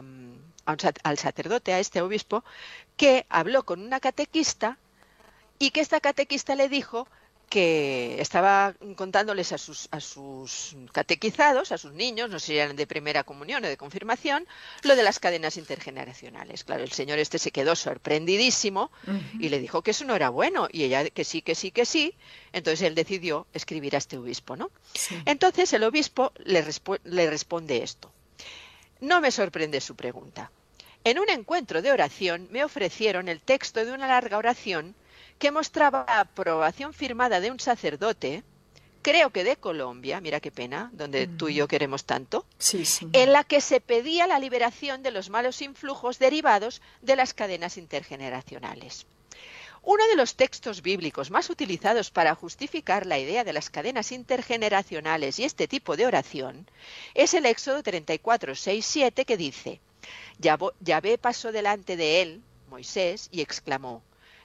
al sacerdote, a este obispo, que habló con una catequista y que esta catequista le dijo que estaba contándoles a sus catequizados, a sus niños, no sé si eran de primera comunión o de confirmación, lo de las cadenas intergeneracionales. Claro, el señor este se quedó sorprendidísimo y le dijo que eso no era bueno, y ella que sí. Entonces él decidió escribir a este obispo, ¿no? Sí. Entonces el obispo le responde esto. No me sorprende su pregunta. En un encuentro de oración me ofrecieron el texto de una larga oración que mostraba la aprobación firmada de un sacerdote, creo que de Colombia, mira qué pena, donde tú y yo queremos tanto, sí. En la que se pedía la liberación de los malos influjos derivados de las cadenas intergeneracionales. Uno de los textos bíblicos más utilizados para justificar la idea de las cadenas intergeneracionales y este tipo de oración es el Éxodo 34, 6, 7, que dice: Yahvé pasó delante de él, Moisés, y exclamó: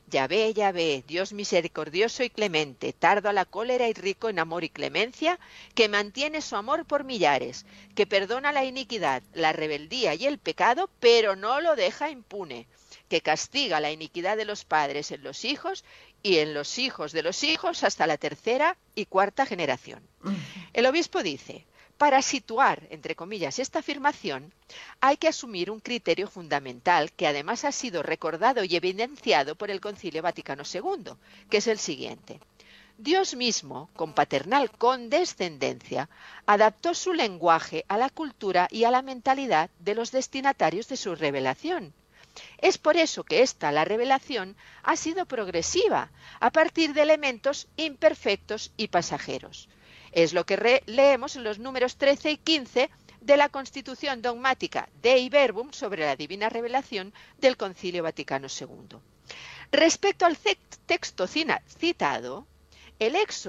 Yahvé, Dios misericordioso y clemente, tardo a la cólera y rico en amor y clemencia, que mantiene su amor por millares, que perdona la iniquidad, la rebeldía y el pecado, pero no lo deja impune, que castiga la iniquidad de los padres en los hijos y en los hijos de los hijos hasta la tercera y cuarta generación. El obispo dice: para situar, entre comillas, esta afirmación, hay que asumir un criterio fundamental que además ha sido recordado y evidenciado por el Concilio Vaticano II, que es el siguiente. Dios mismo, con paternal condescendencia, adaptó su lenguaje a la cultura y a la mentalidad de los destinatarios de su revelación. Es por eso que la revelación, ha sido progresiva, a partir de elementos imperfectos y pasajeros. Es lo que leemos en los números 13 y 15 de la Constitución Dogmática Dei Verbum sobre la Divina Revelación del Concilio Vaticano II. Respecto al texto citado, el Éxodo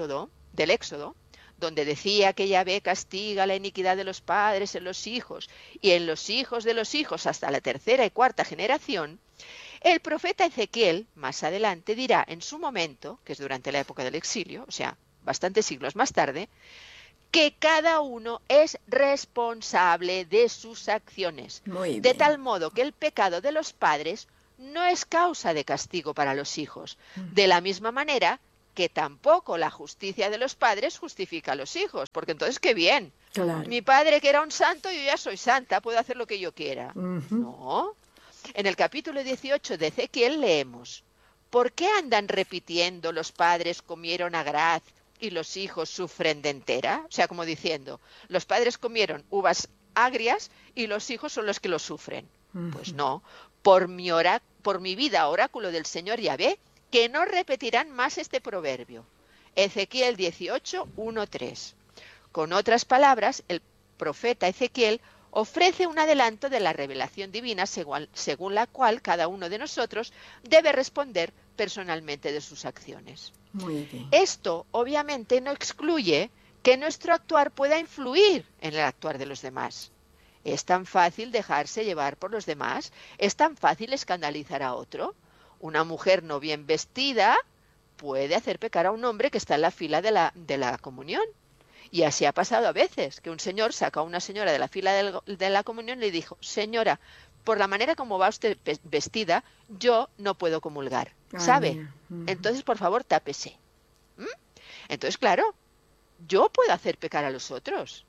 del Éxodo, donde decía que Yahvé castiga la iniquidad de los padres en los hijos y en los hijos de los hijos hasta la tercera y cuarta generación, el profeta Ezequiel, más adelante, dirá en su momento, que es durante la época del exilio, o sea, bastantes siglos más tarde, que cada uno es responsable de sus acciones, de tal modo que el pecado de los padres no es causa de castigo para los hijos, de la misma manera que tampoco la justicia de los padres justifica a los hijos, porque entonces qué bien, Claro. mi padre que era un santo, yo ya soy santa, puedo hacer lo que yo quiera. No. En el capítulo 18 de Ezequiel leemos: ¿por qué andan repitiendo los padres comieron agraz y los hijos sufren de entera? O sea, como diciendo, los padres comieron uvas agrias y los hijos son los que lo sufren. Pues no, por mi vida, oráculo del Señor Yahvé, que no repetirán más este proverbio. Ezequiel 18, 1, 3. Con otras palabras, el profeta Ezequiel ofrece un adelanto de la revelación divina según la cual cada uno de nosotros debe responder personalmente de sus acciones. Muy bien. Esto obviamente no excluye que nuestro actuar pueda influir en el actuar de los demás. ¿Es tan fácil dejarse llevar por los demás? ¿Es tan fácil escandalizar a otro? Una mujer no bien vestida puede hacer pecar a un hombre que está en la fila de la comunión. Y así ha pasado a veces, que un señor saca a una señora de la fila de la comunión y le dijo: señora, por la manera como va usted vestida, yo no puedo comulgar, ¿sabe? Entonces, por favor, tápese. Entonces, claro, yo puedo hacer pecar a los otros,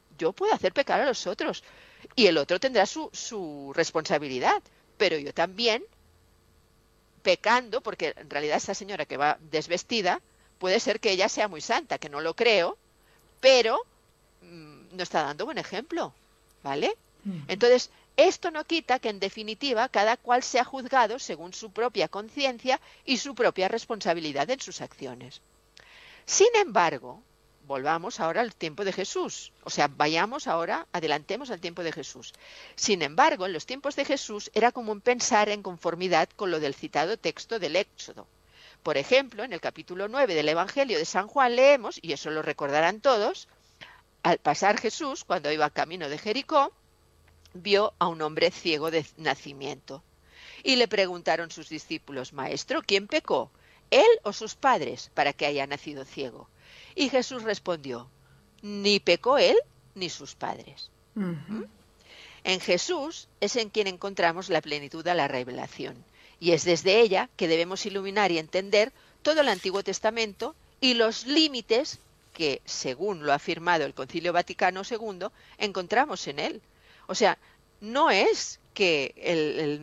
y el otro tendrá su responsabilidad, pero yo también, pecando, porque en realidad esa señora que va desvestida, puede ser que ella sea muy santa, que no lo creo, pero no está dando buen ejemplo, ¿vale? Entonces, esto no quita que, en definitiva, cada cual sea juzgado según su propia conciencia y su propia responsabilidad en sus acciones. Sin embargo, volvamos ahora al tiempo de Jesús, o sea, adelantemos al tiempo de Jesús. Sin embargo, en los tiempos de Jesús era común pensar en conformidad con lo del citado texto del Éxodo. Por ejemplo, en el capítulo 9 del Evangelio de San Juan leemos, y eso lo recordarán todos, al pasar Jesús, cuando iba camino de Jericó, vio a un hombre ciego de nacimiento. Y le preguntaron sus discípulos: Maestro, ¿quién pecó, él o sus padres, para que haya nacido ciego? Y Jesús respondió: ni pecó él ni sus padres. En Jesús es en quien encontramos la plenitud de la revelación. Y es desde ella que debemos iluminar y entender todo el Antiguo Testamento y los límites que, según lo ha afirmado el Concilio Vaticano II, encontramos en él. O sea, no es que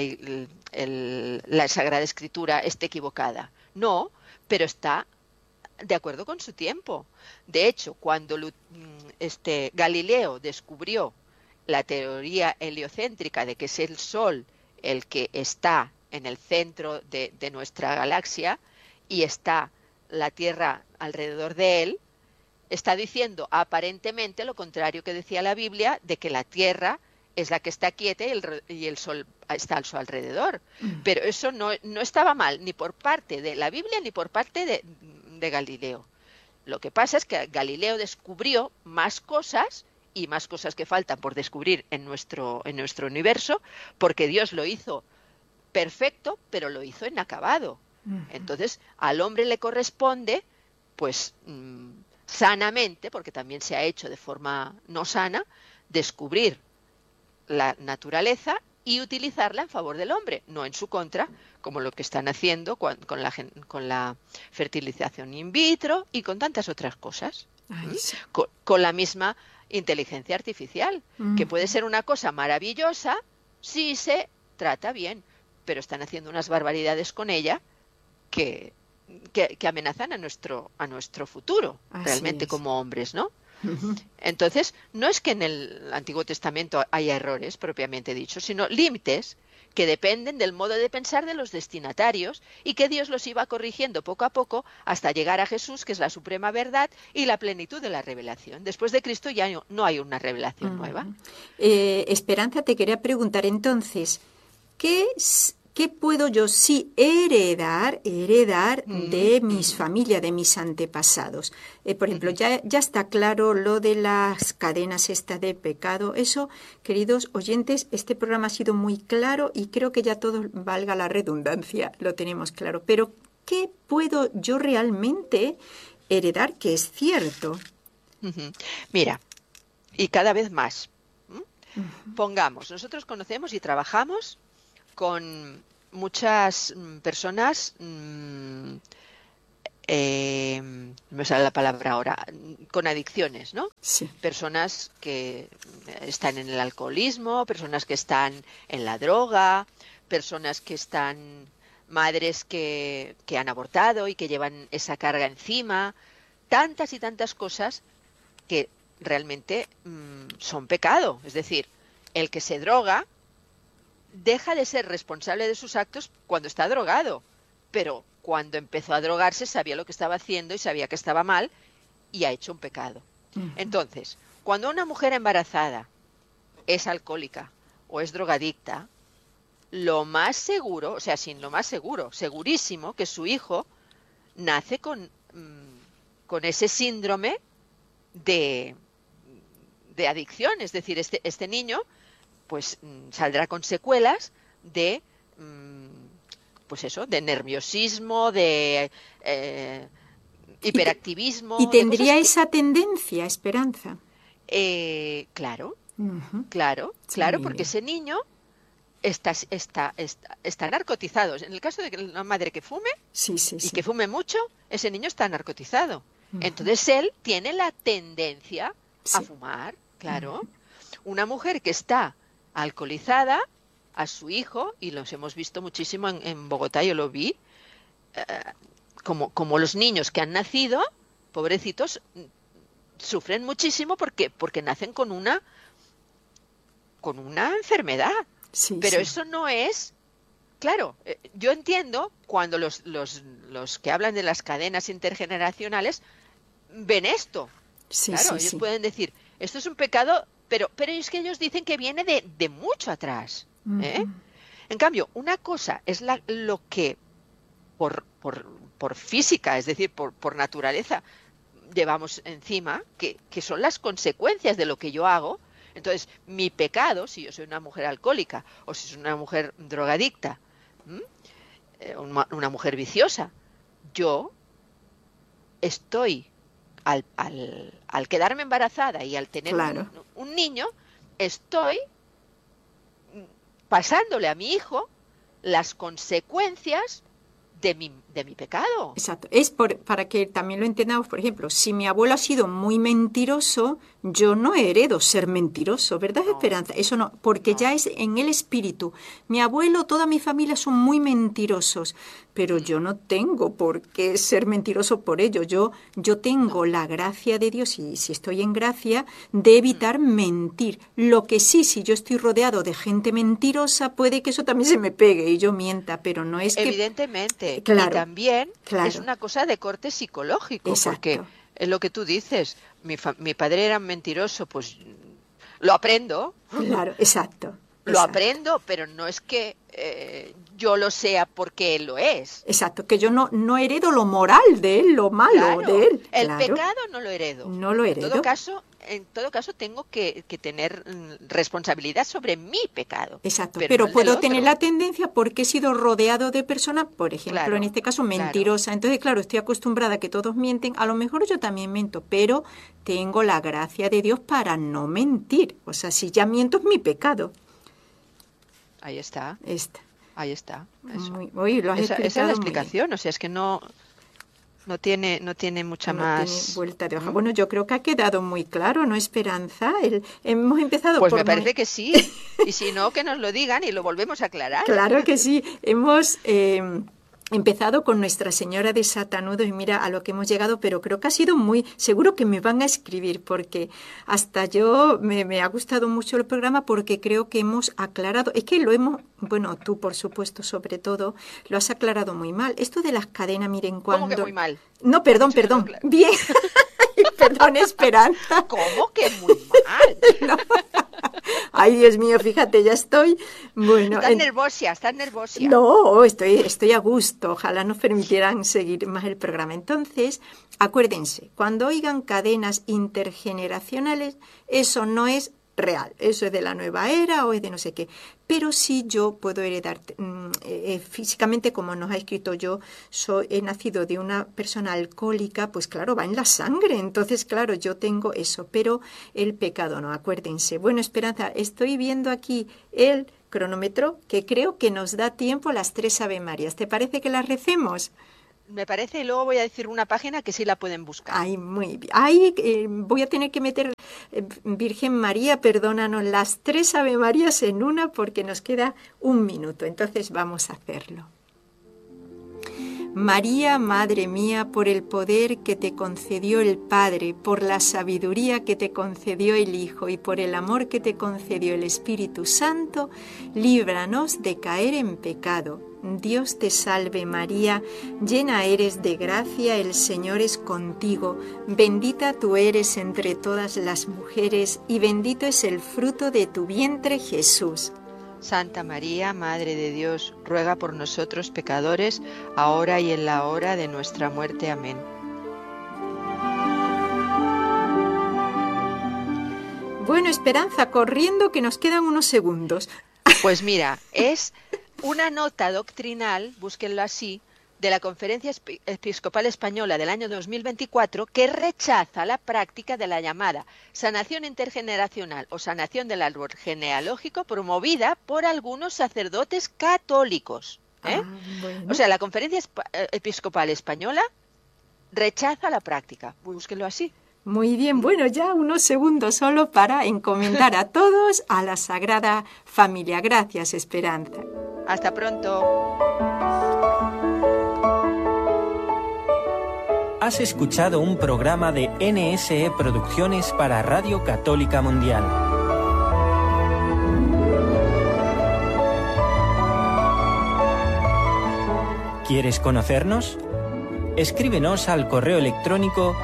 la Sagrada Escritura esté equivocada, no, pero está de acuerdo con su tiempo. De hecho, cuando Galileo descubrió la teoría heliocéntrica de que es el Sol el que está en el centro de nuestra galaxia y está la Tierra alrededor de él, está diciendo aparentemente lo contrario que decía la Biblia, de que la Tierra es la que está quieta y el Sol está a su alrededor. Pero eso no estaba mal, ni por parte de la Biblia ni por parte de Galileo. Lo que pasa es que Galileo descubrió más cosas, y más cosas que faltan por descubrir en nuestro universo, porque Dios lo hizo perfecto, pero lo hizo inacabado. Entonces, al hombre le corresponde, pues, sanamente, porque también se ha hecho de forma no sana, descubrir la naturaleza y utilizarla en favor del hombre, no en su contra, como lo que están haciendo con la fertilización in vitro y con tantas otras cosas. Sí. Con la misma inteligencia artificial, que puede ser una cosa maravillosa si se trata bien, pero están haciendo unas barbaridades con ella que amenazan a nuestro futuro, realmente como hombres, ¿no? Entonces, no es que en el Antiguo Testamento haya errores propiamente dicho, sino límites que dependen del modo de pensar de los destinatarios y que Dios los iba corrigiendo poco a poco hasta llegar a Jesús, que es la suprema verdad y la plenitud de la revelación. Después de Cristo ya no hay una revelación nueva. Esperanza, te quería preguntar entonces, ¿qué puedo yo sí heredar de mis familias, de mis antepasados? Por ejemplo, ya está claro lo de las cadenas estas de pecado. Eso, queridos oyentes, este programa ha sido muy claro y creo que ya todos, valga la redundancia, lo tenemos claro. Pero, ¿qué puedo yo realmente heredar que es cierto? Mira, y cada vez más. Pongamos, nosotros conocemos y trabajamos con muchas personas, no me sale la palabra ahora, con adicciones, ¿no? Sí. Personas que están en el alcoholismo, personas que están en la droga, personas que están, madres que han abortado y que llevan esa carga encima, tantas y tantas cosas que realmente son pecado. Es decir, el que se droga deja de ser responsable de sus actos cuando está drogado, pero cuando empezó a drogarse sabía lo que estaba haciendo y sabía que estaba mal y ha hecho un pecado. Entonces, cuando una mujer embarazada es alcohólica o es drogadicta, lo más seguro, o sea, sin lo más seguro, segurísimo que su hijo nace con ese síndrome de adicción. Es decir, este niño pues saldrá con secuelas de pues eso, de nerviosismo, de hiperactivismo. ¿Y tendría esa tendencia, Esperanza? Claro, Uh-huh. claro, Sí, claro, porque ese niño está narcotizado. En el caso de una madre que fume Sí, sí, y sí. que fume mucho, ese niño está narcotizado. Ujú. Entonces él tiene la tendencia a Sí. fumar, claro. Una mujer que está alcoholizada, a su hijo, y los hemos visto muchísimo en Bogotá, yo lo vi, como los niños que han nacido, pobrecitos, sufren muchísimo porque nacen con una enfermedad. Sí, Pero sí. eso no es... Claro, yo entiendo cuando los que hablan de las cadenas intergeneracionales ven esto. Sí, Claro, sí, ellos sí. pueden decir, esto es un pecado, pero es que ellos dicen que viene de mucho atrás. ¿Eh? Ujú. En cambio, una cosa es lo que por física, es decir, por naturaleza, llevamos encima, que son las consecuencias de lo que yo hago. Entonces, mi pecado, si yo soy una mujer alcohólica o si soy una mujer drogadicta, una mujer viciosa, yo estoy, al quedarme embarazada y al tener Claro. un niño, estoy pasándole a mi hijo las consecuencias de mi pecado. Exacto. Es para que también lo entendamos, por ejemplo, si mi abuelo ha sido muy mentiroso, yo no heredo ser mentiroso, ¿verdad, No. Esperanza? Eso no, porque No. ya es en el espíritu. Mi abuelo, toda mi familia son muy mentirosos, pero yo no tengo por qué ser mentiroso por ello. Yo tengo la gracia de Dios, y si estoy en gracia, de evitar mentir. Lo que sí, si yo estoy rodeado de gente mentirosa, puede que eso también se me pegue y yo mienta, pero no es que... Evidentemente. Claro, y también claro. es una cosa de corte psicológico, Exacto. porque es lo que tú dices, mi padre era mentiroso, pues lo aprendo. Claro, exacto. Lo exacto. aprendo, pero no es que yo lo sea porque él lo es. Exacto, que yo no heredo lo moral de él, lo malo Claro, de él. el Claro. pecado no lo heredo. No lo heredo. En todo caso tengo que tener responsabilidad sobre mi pecado. Exacto, pero pero no el puedo del tener otro. la tendencia porque he sido rodeado de personas, por ejemplo, Claro, en este caso claro. mentirosa. Entonces, claro, estoy acostumbrada a que todos mienten. A lo mejor yo también miento, pero tengo la gracia de Dios para no mentir. O sea, si ya miento es mi pecado. Ahí está, Esta. ahí está. Eso. Oye, lo has Esa es la explicado muy bien. explicación, o sea, es que no tiene mucha No más... tiene vuelta de hoja. Bueno, yo creo que ha quedado muy claro, ¿no, Esperanza? Hemos empezado Pues por... me parece que sí, y si no, que nos lo digan y lo volvemos a aclarar. Claro que sí. Hemos empezado con Nuestra Señora de Satanudos y mira a lo que hemos llegado, pero creo que ha sido muy... Seguro que me van a escribir porque hasta yo me ha gustado mucho el programa porque creo que hemos aclarado... Es que lo hemos... Bueno, tú, por supuesto, sobre todo, lo has aclarado muy mal. Esto de las cadenas, miren, cuando... ¿Cómo que muy mal? No, perdón, Has dicho que perdón. no, claro. Bien. Perdón, Esperanza. ¿Cómo que muy mal? No. Ay, Dios mío, fíjate, ya estoy... Bueno, Estás nerviosa. No, estoy a gusto. Ojalá nos permitieran seguir más el programa. Entonces, acuérdense, cuando oigan cadenas intergeneracionales, eso no es real. Eso es de la nueva era o es de no sé qué. Pero sí yo puedo heredar físicamente, como nos ha escrito yo, he nacido de una persona alcohólica, pues claro, va en la sangre. Entonces, claro, yo tengo eso, pero el pecado no, acuérdense. Bueno, Esperanza, estoy viendo aquí el cronómetro que creo que nos da tiempo a las 3 Ave Marías. ¿Te parece que las recemos? Me parece, y luego voy a decir una página que sí la pueden buscar. Ay, muy bien. Ay, voy a tener que meter, Virgen María, perdónanos, las 3 Ave Marías en una porque nos queda 1 minuto. Entonces vamos a hacerlo. María, Madre mía, por el poder que te concedió el Padre, por la sabiduría que te concedió el Hijo y por el amor que te concedió el Espíritu Santo, líbranos de caer en pecado. Dios te salve María, llena eres de gracia, el Señor es contigo, bendita tú eres entre todas las mujeres y bendito es el fruto de tu vientre Jesús. Santa María, Madre de Dios, ruega por nosotros pecadores, ahora y en la hora de nuestra muerte. Amén. Bueno, Esperanza, corriendo que nos quedan unos segundos. Pues mira, es una nota doctrinal, búsquenlo así, de la Conferencia Episcopal Española del año 2024 que rechaza la práctica de la llamada sanación intergeneracional o sanación del árbol genealógico promovida por algunos sacerdotes católicos. Bueno. O sea, la Conferencia Episcopal Española rechaza la práctica. Búsquenlo así. Muy bien, bueno, ya unos segundos solo para encomendar a todos a la Sagrada Familia. Gracias, Esperanza. Hasta pronto. Has escuchado un programa de NSE Producciones para Radio Católica Mundial. ¿Quieres conocernos? Escríbenos al correo electrónico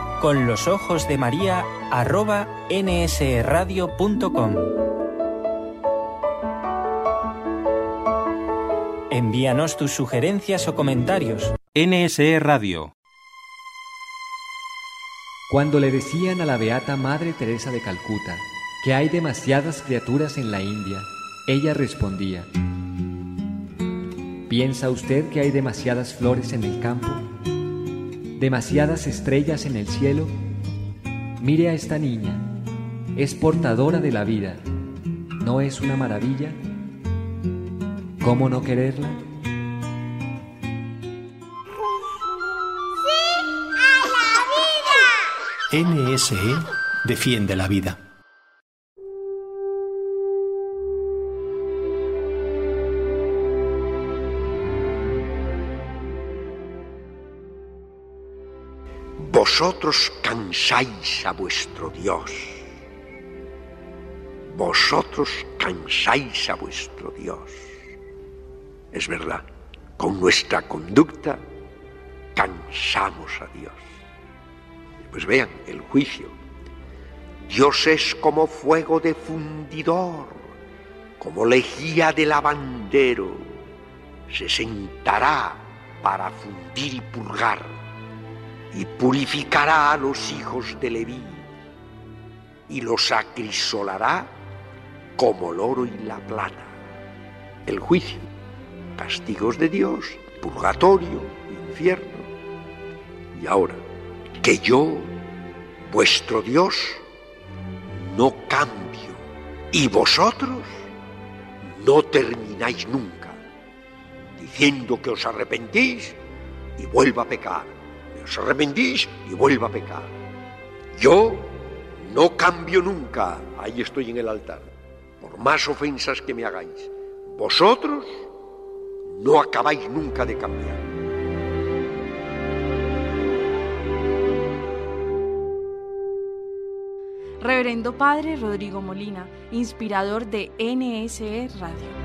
conlosojosdemaria@nseradio.com. Envíanos tus sugerencias o comentarios. NSE Radio. Cuando le decían a la Beata Madre Teresa de Calcuta que hay demasiadas criaturas en la India, ella respondía: ¿piensa usted que hay demasiadas flores en el campo? ¿Demasiadas estrellas en el cielo? Mire a esta niña, es portadora de la vida. ¿No es una maravilla? ¿Cómo no quererla? NSE defiende la vida. Vosotros cansáis a vuestro Dios. Vosotros cansáis a vuestro Dios. Es verdad, con nuestra conducta cansamos a Dios. Pues vean, el juicio. Dios es como fuego de fundidor, como lejía de lavandero. Se sentará para fundir y purgar, y purificará a los hijos de Leví, y los acrisolará como el oro y la plata. El juicio, castigos de Dios, purgatorio, infierno. Y ahora, que yo, vuestro Dios, no cambio, y vosotros no termináis nunca, diciendo que os arrepentís y vuelva a pecar, os arrepentís y vuelva a pecar. Yo no cambio nunca, ahí estoy en el altar, por más ofensas que me hagáis. Vosotros no acabáis nunca de cambiar. Reverendo Padre Rodrigo Molina, inspirador de NSE Radio.